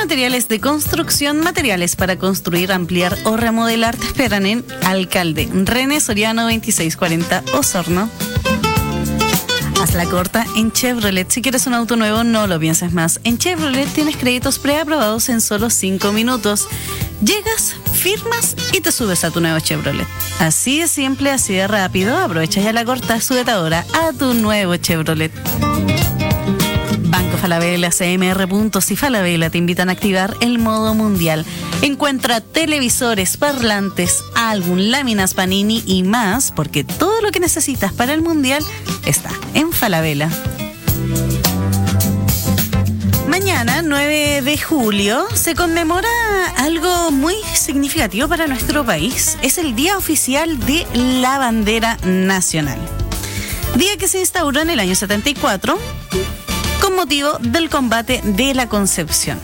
Materiales de construcción, materiales para construir, ampliar o remodelar te esperan en Alcalde René Soriano 2640 Osorno. Haz la corta en Chevrolet. Si quieres un auto nuevo, no lo pienses más. En Chevrolet tienes créditos preaprobados en solo 5 minutos. Llegas, firmas y te subes a tu nuevo Chevrolet. Así de simple, así de rápido. Aprovecha ya la corta, súbete ahora a tu nuevo Chevrolet. Banco Falabella, CMR Puntos y Falabella te invitan a activar el modo mundial. Encuentra televisores, parlantes, álbum, láminas Panini y más, porque todo lo que necesitas para el mundial está en Falabella. Mañana, 9 de julio, se conmemora algo muy significativo para nuestro país. Es el Día Oficial de la Bandera Nacional. Día que se instauró en el año 74 con motivo del combate de la Concepción.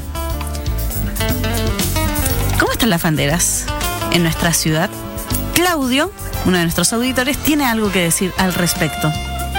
¿Cómo están las banderas en nuestra ciudad? Claudio, uno de nuestros auditores, tiene algo que decir al respecto.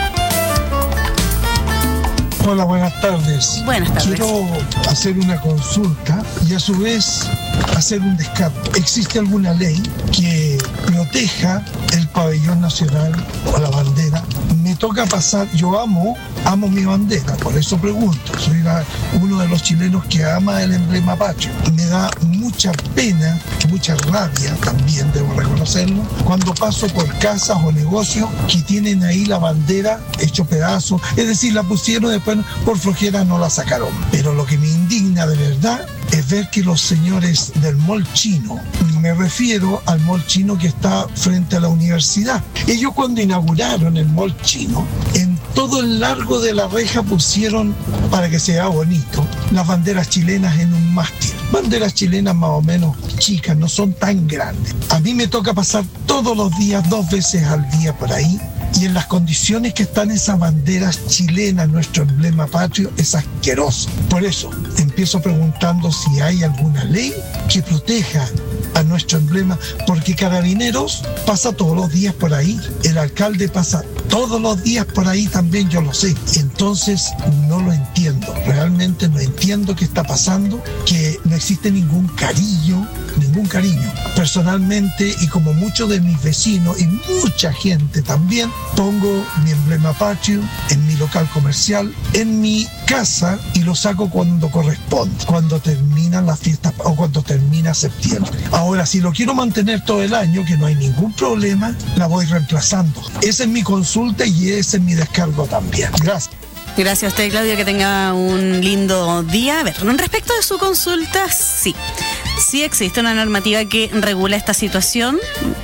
Hola, buenas tardes. Buenas tardes. Quiero hacer una consulta y a su vez hacer un descargo. ¿Existe alguna ley que proteja el pabellón nacional o la bandera? Me toca pasar, yo amo mi bandera, por eso pregunto. Soy uno de los chilenos que ama el emblema patrio. Me da mucha pena, mucha rabia también, debo reconocerlo, cuando paso por casas o negocios que tienen ahí la bandera hecho pedazos, es decir, la pusieron y después por flojera no la sacaron. Pero lo que me indigna de verdad es ver que los señores del mall chino, me refiero al mall chino que está frente a la universidad, ellos cuando inauguraron el mall chino, en todo el largo de la reja pusieron, para que sea bonito, las banderas chilenas en un mástil. Banderas chilenas más o menos chicas, no son tan grandes. A mí me toca pasar todos los días, 2 veces al día por ahí, y en las condiciones que están esas banderas chilenas, nuestro emblema patrio, es asqueroso. Por eso empiezo preguntando si hay alguna ley que proteja a nuestro emblema, porque Carabineros pasa todos los días por ahí, el alcalde pasa todos los días por ahí también, yo lo sé. Entonces no lo entiendo, realmente no entiendo qué está pasando, que no existe ningún cariño. Personalmente, y como muchos de mis vecinos y mucha gente también, pongo mi emblema patrio en mi local comercial, en mi casa, y lo saco cuando corresponde, cuando terminan las fiestas o cuando termina septiembre. Ahora, si lo quiero mantener todo el año, que no hay ningún problema, la voy reemplazando. Esa es mi consulta y ese es mi descargo también. Gracias. Gracias a usted, Claudio, que tenga un lindo día. A ver, respecto de su consulta, sí existe una normativa que regula esta situación.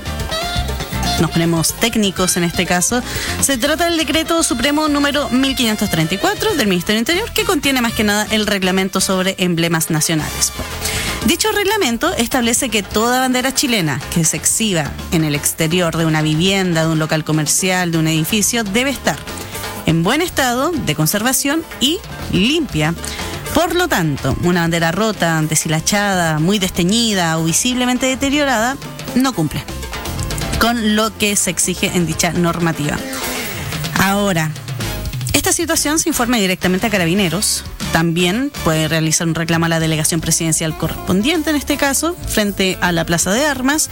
Nos ponemos técnicos en este caso. Se trata del decreto supremo número 1534 del Ministerio del Interior, que contiene más que nada el reglamento sobre emblemas nacionales. Dicho reglamento establece que toda bandera chilena que se exhiba en el exterior de una vivienda, de un local comercial, de un edificio, debe estar en buen estado de conservación y limpia. Por lo tanto, una bandera rota, deshilachada, muy desteñida o visiblemente deteriorada no cumple con lo que se exige en dicha normativa. Ahora, esta situación se informa directamente a Carabineros. También puede realizar un reclamo a la delegación presidencial correspondiente, en este caso, frente a la Plaza de Armas.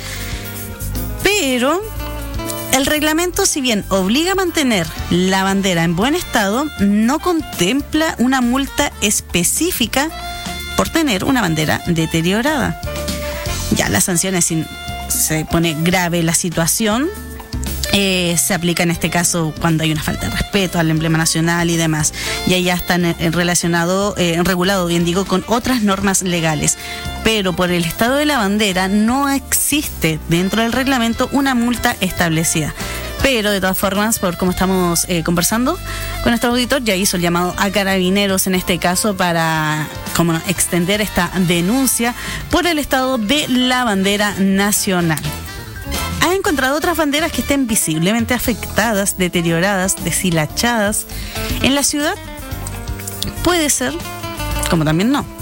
Pero el reglamento, si bien obliga a mantener la bandera en buen estado, no contempla una multa específica por tener una bandera deteriorada. Ya las sanciones, si se pone grave la situación, se aplica en este caso cuando hay una falta de respeto al emblema nacional y demás. Y ahí ya están regulado, bien digo, con otras normas legales. Pero por el estado de la bandera no existe dentro del reglamento una multa establecida. Pero de todas formas, por como estamos conversando con nuestro auditor, ya hizo el llamado a Carabineros en este caso para extender esta denuncia por el estado de la bandera nacional. ¿Ha encontrado otras banderas que estén visiblemente afectadas, deterioradas, deshilachadas en la ciudad? Puede ser, como también no.